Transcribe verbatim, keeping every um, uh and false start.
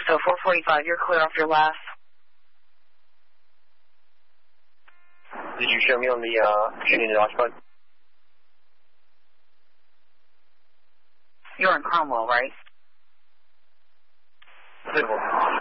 So four forty-five, you're clear off your last. Did you show me on the uh, shooting and occupied? You're in Cromwell, right? Suitable.